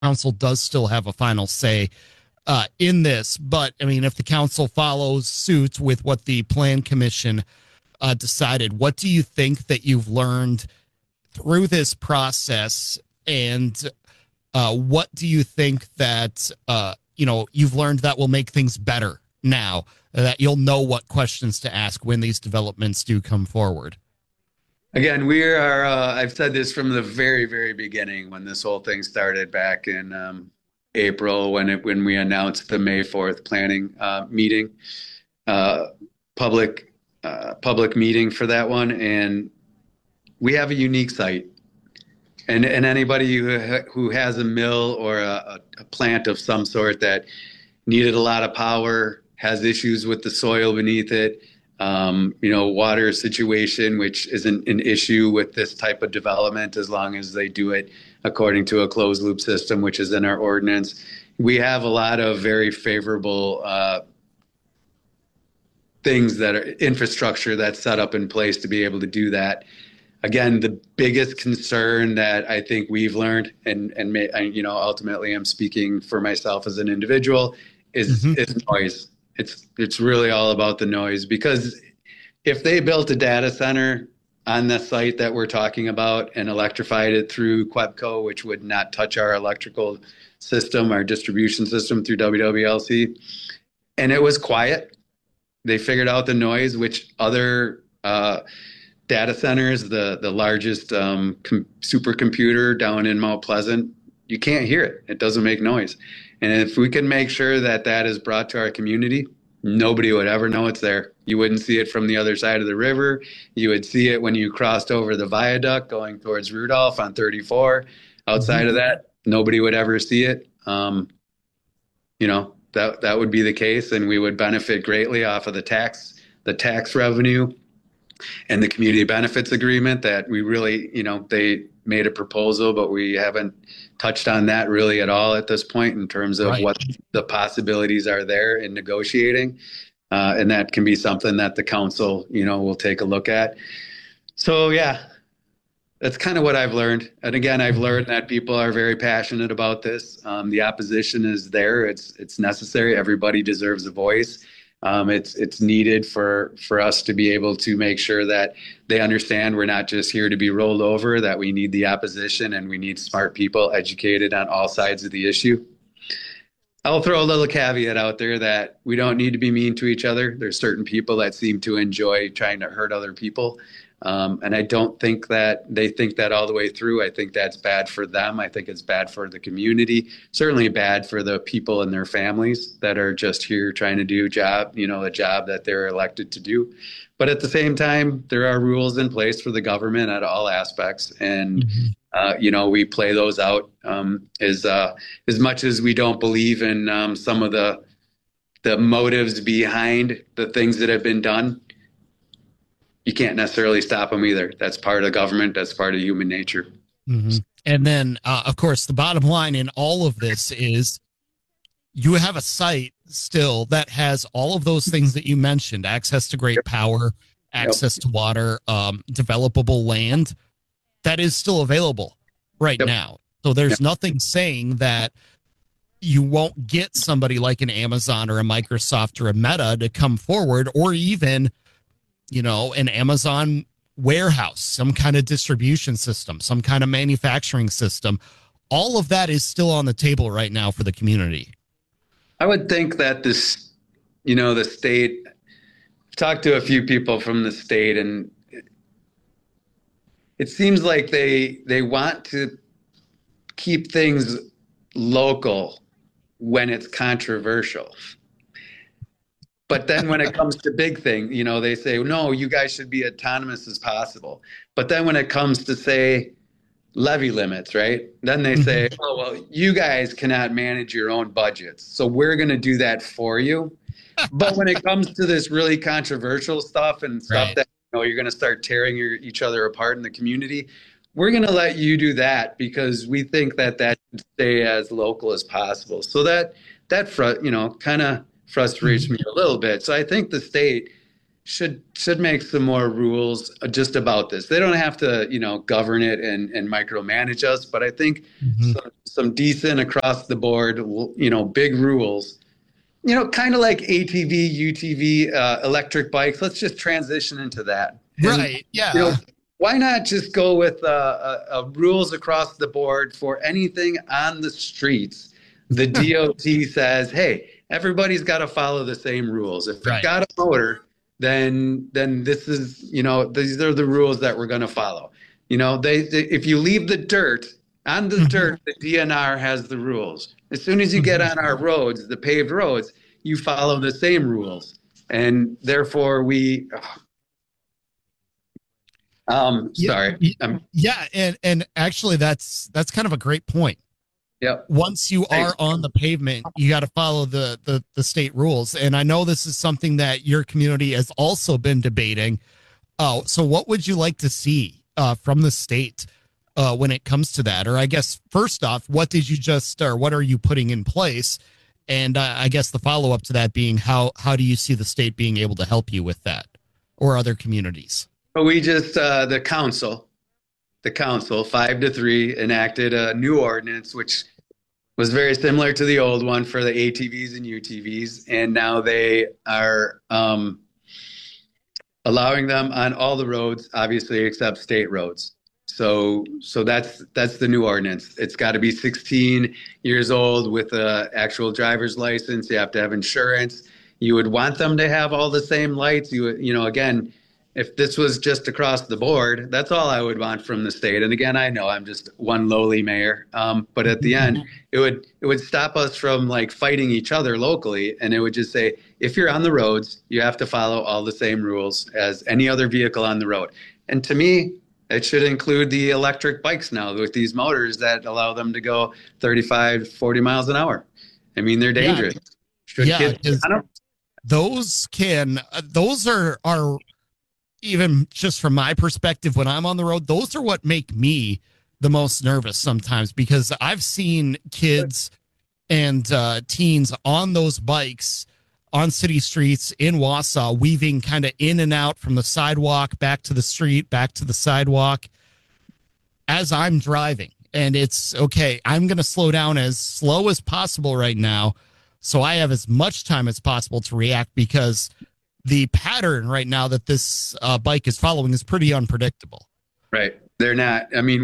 council does still have a final say in this. But I mean, if the council follows suit with what the plan commission decided, what do you think that you've learned through this process, and what do you think that you've learned that will make things better now that you'll know what questions to ask when these developments do come forward? Again, we are, I've said this from the very, very beginning when this whole thing started back in April when we announced the May 4th planning meeting, uh, public public meeting for that one. And we have a unique site. And anybody who has a mill or a plant of some sort that needed a lot of power, has issues with the soil beneath it, water situation, which isn't an issue with this type of development as long as they do it according to a closed loop system, which is in our ordinance. We have a lot of very favorable things that are infrastructure that's set up in place to be able to do that. Again, the biggest concern that I think we've learned, ultimately I'm speaking for myself as an individual, is noise. It's really all about the noise, because if they built a data center on the site that we're talking about and electrified it through Quebco, which would not touch our electrical system, our distribution system through WWLC, and it was quiet, they figured out the noise, which other data centers, the largest supercomputer down in Mount Pleasant, you can't hear it. It doesn't make noise. And if we can make sure that that is brought to our community, nobody would ever know it's there. You wouldn't see it from the other side of the river. You would see it when you crossed over the viaduct going towards Rudolph on 34. Outside of that, nobody would ever see it. That would be the case, and we would benefit greatly off of the tax revenue and the community benefits agreement that we really, they made a proposal, but we haven't touched on that really at all at this point in terms of what the possibilities are there in negotiating. And that can be something that the council, will take a look at. So, yeah, that's kind of what I've learned. And again, I've learned that people are very passionate about this. The opposition is there. It's necessary. Everybody deserves a voice. It's needed for us to be able to make sure that they understand we're not just here to be rolled over, that we need the opposition and we need smart people educated on all sides of the issue. I'll throw a little caveat out there that we don't need to be mean to each other. There's certain people that seem to enjoy trying to hurt other people. And I don't think that they think that all the way through. I think that's bad for them. I think it's bad for the community, certainly bad for the people and their families that are just here trying to do a job that they're elected to do. But at the same time, there are rules in place for the government at all aspects. And, we play those out as much as we don't believe in some of the motives behind the things that have been done. You can't necessarily stop them either. That's part of government. That's part of human nature. Mm-hmm. And then, of course, the bottom line in all of this is you have a site still that has all of those things that you mentioned: access to great power, access to water, developable land that is still available right now. So there's nothing saying that you won't get somebody like an Amazon or a Microsoft or a Meta to come forward, or even an Amazon warehouse, some kind of distribution system, some kind of manufacturing system. All of that is still on the table right now for the community. I would think that the state, I've talked to a few people from the state, and it seems like they want to keep things local when it's controversial. But then when it comes to big thing, they say, no, you guys should be autonomous as possible. But then when it comes to, say, levy limits, right? Then they say, oh, well, you guys cannot manage your own budgets, so we're going to do that for you. But when it comes to this really controversial stuff and stuff that you're going to start tearing each other apart in the community, we're going to let you do that because we think that should stay as local as possible. So that kind of frustrates me a little bit. So I think the state should make some more rules just about this. They don't have to, govern it and micromanage us, but I think Mhm. some decent across the board, big rules, kind of like ATV, UTV, electric bikes. Let's just transition into that. And, Right. you know, Yeah. why not just go with rules across the board for anything on the streets? The DOT says, hey, everybody's got to follow the same rules. If you've Right. got a motor, then this is, these are the rules that we're going to follow. If you leave the dirt on the Mhm. dirt, the DNR has the rules. As soon as you get Mhm. on our roads, the paved roads, you follow the same rules. And therefore Yeah. sorry. Yeah. And actually, that's kind of a great point. Yep. Once you Thanks. are on the pavement, you got to follow the state rules. And I know this is something that your community has also been debating. Oh, so what would you like to see from the state when it comes to that? Or I guess first off, what did you just or what are you putting in place? And I guess the follow up to that being how do you see the state being able to help you with that or other communities? We just, the council, 5-3, enacted a new ordinance, which was very similar to the old one for the ATVs and UTVs. And now they are allowing them on all the roads, obviously, except state roads. So that's the new ordinance. It's got to be 16 years old with a actual driver's license. You have to have insurance. You would want them to have all the same lights. Again, if this was just across the board, that's all I would want from the state. And again, I know I'm just one lowly mayor, but at the end, it would stop us from like fighting each other locally, and it would just say, if you're on the roads, you have to follow all the same rules as any other vehicle on the road. And to me, it should include the electric bikes now with these motors that allow them to go 35, 40 miles an hour. I mean, they're Yeah, dangerous. Should yeah, kids be because on them? those are even just from my perspective when I'm on the road, those are what make me the most nervous sometimes because I've seen kids and teens on those bikes on city streets in Wausau, weaving kind of in and out from the sidewalk back to the street, back to the sidewalk as I'm driving. And it's okay, I'm going to slow down as slow as possible right now. So I have as much time as possible to react because the pattern right now that this bike is following is pretty unpredictable. Right. They're not. I mean,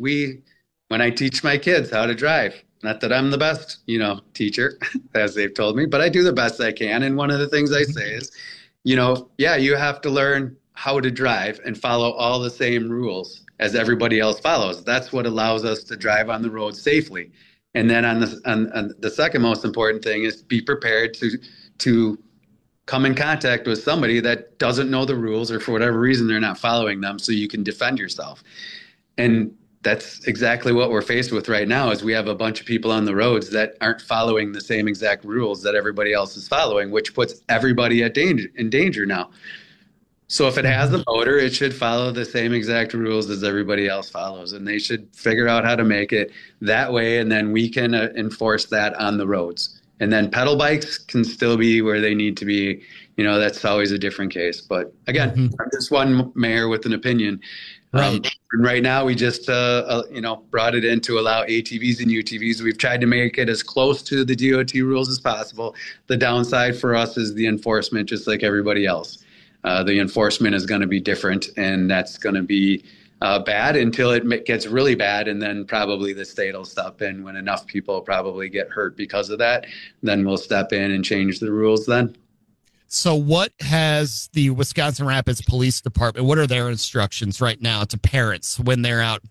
when I teach my kids how to drive, not that I'm the best, teacher, as they've told me, but I do the best I can. And one of the things I say is, yeah, you have to learn how to drive and follow all the same rules as everybody else follows. That's what allows us to drive on the road safely. And then on the second most important thing is be prepared to come in contact with somebody that doesn't know the rules or for whatever reason they're not following them so you can defend yourself. And that's exactly what we're faced with right now is we have a bunch of people on the roads that aren't following the same exact rules that everybody else is following, which puts everybody in danger now. So if it has a motor, it should follow the same exact rules as everybody else follows, and they should figure out how to make it that way, and then we can enforce that on the roads. And then pedal bikes can still be where they need to be. That's always a different case. But again, Mhm. I'm just one mayor with an opinion. Right. And right now, we just brought it in to allow ATVs and UTVs. We've tried to make it as close to the DOT rules as possible. The downside for us is the enforcement, just like everybody else. The enforcement is going to be different, and that's going to be bad until it gets really bad, and then probably the state will step in when enough people probably get hurt because of that. Then we'll step in and change the rules then. So, what has the Wisconsin Rapids Police Department? What are their instructions right now to parents when they're out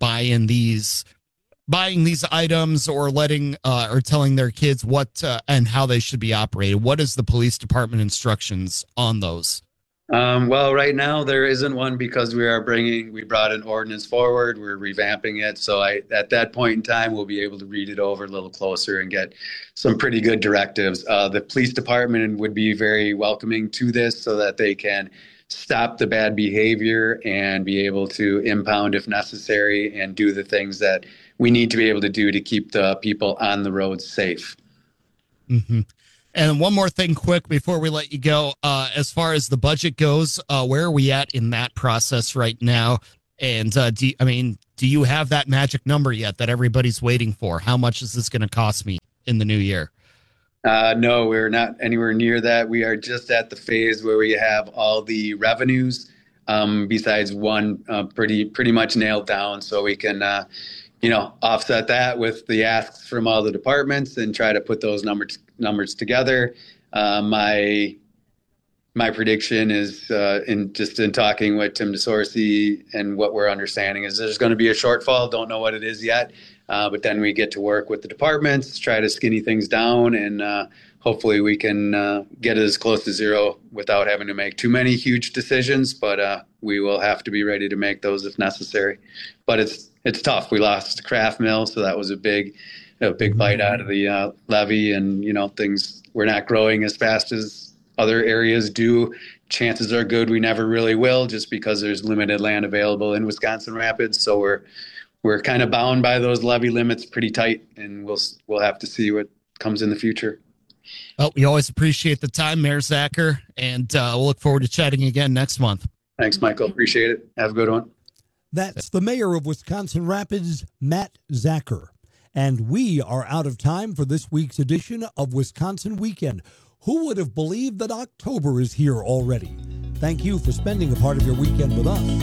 buying these items or letting or telling their kids what and how they should be operated? What is the police department instructions on those? Well, right now there isn't one because we brought an ordinance forward. We're revamping it. So at that point in time, we'll be able to read it over a little closer and get some pretty good directives. The police department would be very welcoming to this so that they can stop the bad behavior and be able to impound if necessary and do the things that we need to be able to do to keep the people on the roads safe. Mm-hmm. And one more thing quick before we let you go. As far as the budget goes, where are we at in that process right now? And do you have that magic number yet that everybody's waiting for? How much is this going to cost me in the new year? No, we're not anywhere near that. We are just at the phase where we have all the revenues, besides one, pretty much nailed down, so we can, offset that with the asks from all the departments and try to put those numbers together. My prediction is, in talking with Tim DeSorcy, and what we're understanding is there's going to be a shortfall. Don't know what it is yet, but then we get to work with the departments, try to skinny things down, and hopefully we can get it as close to zero without having to make too many huge decisions. But we will have to be ready to make those if necessary. But it's tough. We lost the Craft Mill, so that was a big bite out of the levy, and things, we're not growing as fast as other areas do. Chances are good we never really will, just because there's limited land available in Wisconsin Rapids. So we're kind of bound by those levy limits pretty tight, and we'll have to see what comes in the future. Well, we always appreciate the time, Mayor Zacher, and we'll look forward to chatting again next month. Thanks, Michael. Appreciate it. Have a good one. That's the mayor of Wisconsin Rapids, Matt Zacher. And we are out of time for this week's edition of Wisconsin Weekend. Who would have believed that October is here already? Thank you for spending a part of your weekend with us.